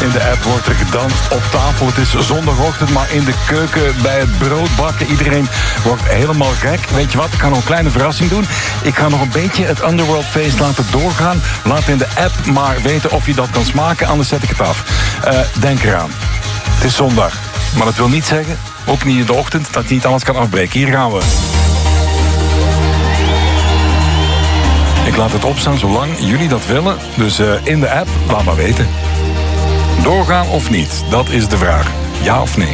In de app wordt er gedanst op tafel. Het is zondagochtend, maar in de keuken bij het broodbakken. Iedereen wordt helemaal gek. Weet je wat, ik ga nog een kleine verrassing doen. Ik ga nog een beetje het Underworld feest laten doorgaan. Laat in de app maar weten of je dat kan smaken, anders zet ik het af. Denk eraan. Het is zondag. Maar dat wil niet zeggen, ook niet in de ochtend, dat je niet alles kan afbreken. Hier gaan we. Ik laat het opstaan zolang jullie dat willen. Dus in de app, laat maar weten. Doorgaan of niet, dat is de vraag. Ja of nee?